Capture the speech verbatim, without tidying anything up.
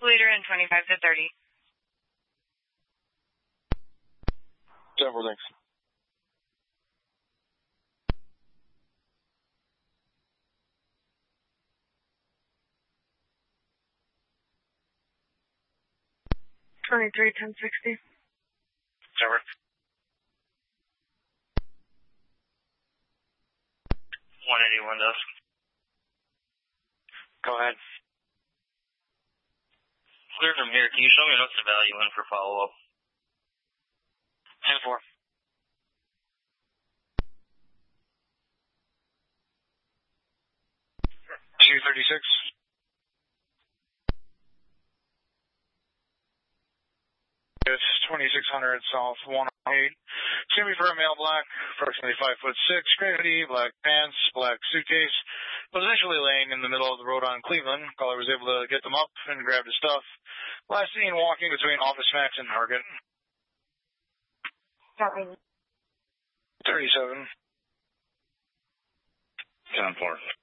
Leader in twenty-five to thirty. Several thanks. twenty-three, ten sixty. Over. one eighty windows. Go ahead. Clear from here. Can you show me what's the value in for follow-up? ten four. two thirty-six. It's twenty-six hundred South one oh eight. Jimmy for a male black, approximately five foot six, gray hoodie, black pants, black suitcase. Was initially laying in the middle of the road on Cleveland. Caller was able to get them up and grab his stuff. Last seen walking between Office Max and Target. thirty-seven. ten four.